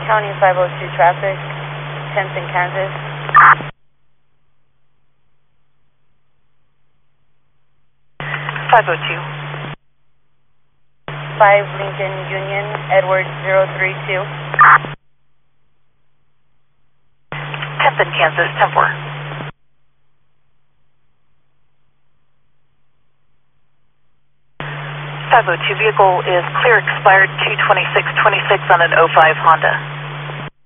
County 502 traffic, 10th in Kansas. 502. 5 Lincoln Union, Edward 032. 10th in Kansas, 10-4. 502 vehicle is clear, expired 22626 on an 05 Honda.